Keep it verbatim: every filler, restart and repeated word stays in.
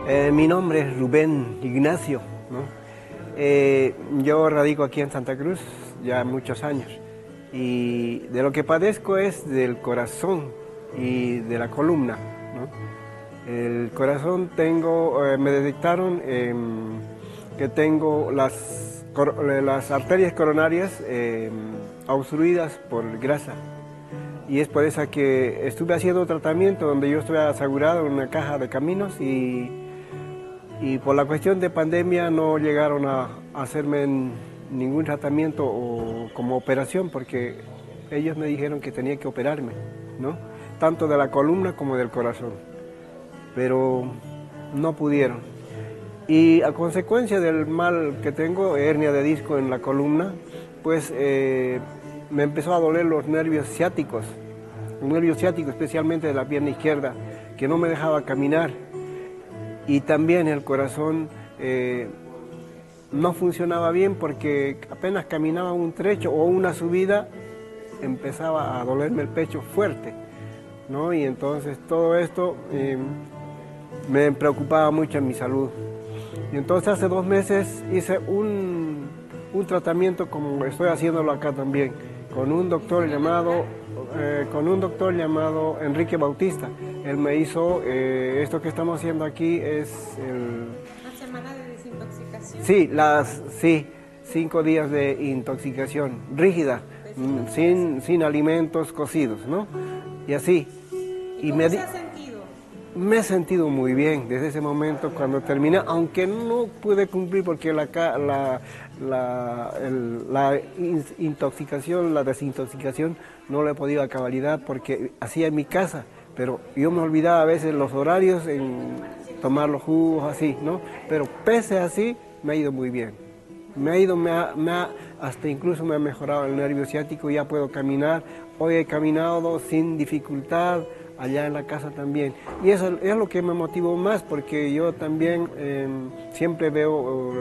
Eh, mi nombre es Rubén Ignacio, ¿no? Eh, yo radico aquí en Santa Cruz ya muchos años y de lo que padezco es del corazón y de la columna, ¿no? El corazón tengo, eh, me detectaron eh, que tengo las, las arterias coronarias eh, obstruidas por grasa. Y es por eso que estuve haciendo tratamiento donde yo estuve asegurado en una caja de caminos y, y por la cuestión de pandemia no llegaron a hacerme ningún tratamiento o como operación porque ellos me dijeron que tenía que operarme, ¿no? Tanto de la columna como del corazón, pero no pudieron. Y a consecuencia del mal que tengo, hernia de disco en la columna, pues eh, me empezó a doler los nervios ciáticos, un nervio ciático especialmente de la pierna izquierda, que no me dejaba caminar. Y también el corazón eh, no funcionaba bien porque apenas caminaba un trecho o una subida, empezaba a dolerme el pecho fuerte, ¿no? Y entonces todo esto eh, me preocupaba mucho en mi salud. Y entonces hace dos meses hice un, un tratamiento como estoy haciéndolo acá también, con un doctor llamado, eh, con un doctor llamado Enrique Bautista. Él me hizo, eh, esto que estamos haciendo aquí es el... ¿Una semana de desintoxicación? Sí, las, sí, cinco días de intoxicación rígida, sin, sin alimentos cocidos, ¿no? Y así. ¿Y, y cómo me se ha sentido? Me he sentido muy bien desde ese momento cuando terminé, aunque no pude cumplir porque la, la, la, el, la intoxicación, la desintoxicación no la he podido a cabalidad porque hacía en mi casa, pero yo me olvidaba a veces los horarios en tomar los jugos así, ¿no? Pero pese a así, me ha ido muy bien. Me ha ido, me ha, me ha, hasta incluso me ha mejorado el nervio ciático, ya puedo caminar. Hoy he caminado sin dificultad, allá en la casa también. Y eso es lo que me motivó más, porque yo también eh, siempre veo